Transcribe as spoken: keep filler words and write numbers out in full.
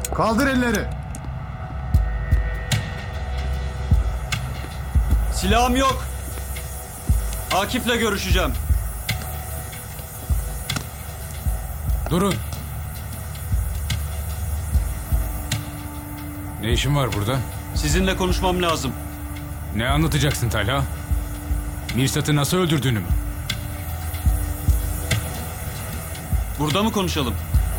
Kaldır elleri. Silahım yok. Akif'le görüşeceğim. Durun. Ne işin var burada? Sizinle konuşmam lazım. Ne anlatacaksın Talha? Mirsat'ı nasıl öldürdüğünü mü? Burada mı konuşalım?